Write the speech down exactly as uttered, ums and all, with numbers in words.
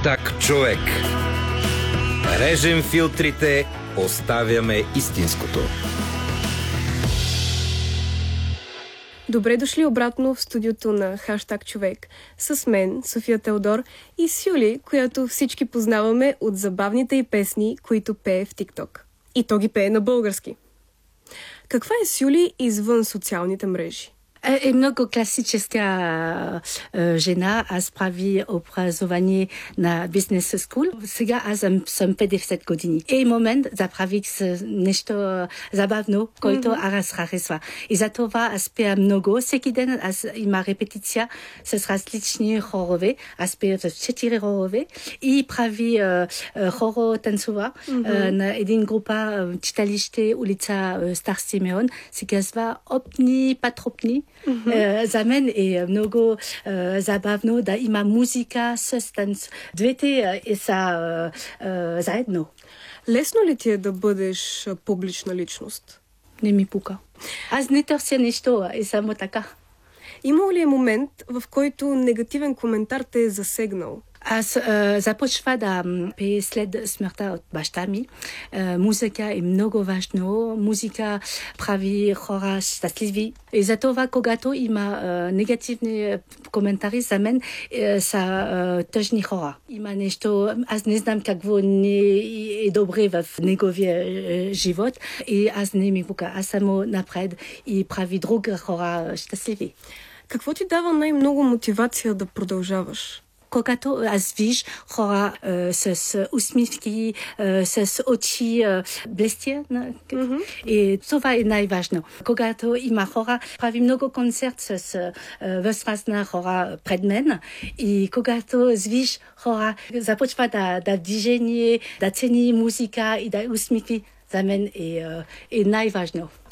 Хаштаг човек. Режем филтрите, оставяме истинското. Добре дошли обратно в студиото на Хаштаг човек. С мен, София Теодор, и с Юли, която всички познаваме от забавните й песни, които пее в ТикТок. И то ги пее на български. Каква е с Юли извън социалните мрежи? Е много класическа е, жена. Аз прави образование на бизнес скул. Сега аз съм, съм петдесет години. И момент заправих нещо забавно, който mm-hmm. аз харесва. И за това аз пея много. Всеки ден аз има репетиция с различни хорове. Аз пея в четири хорове и прави е, е, хоро танцува mm-hmm. е, на един група е, читалище улица е, Стар Симеон. Се казва Опни Патропни. Mm-hmm. За мен е много е, забавно да има музика с танц. Двете е, са е, е, заедно. Лесно ли ти е да бъдеш публична личност? Не ми пука. Аз не търся нещо, е само така. Имало ли е момент, в който негативен коментар те е засегнал? Аз е, започва да пее след смъртта от баща ми. Е, музика е много важно. Музика прави хора щастливи. И за това, когато има е, негативни коментари за мен, е, са е, тъжни хора. Има нещо, аз не знам какво не е добре в неговия е, живот. И аз не ми пука. Аз само напред и прави други хора щастливи. Какво ти дава най-много мотивация да продължаваш? Когато аз виж хора е, с усмивки, е, с очи е, блестия. Mm-hmm. И това е най-важно. Когато има хора, прави много концерт с е, възрастна хора пред мен. И когато виж хора, започва да, да движение, да цени музика и да усмивки, за мен е, е най-важно.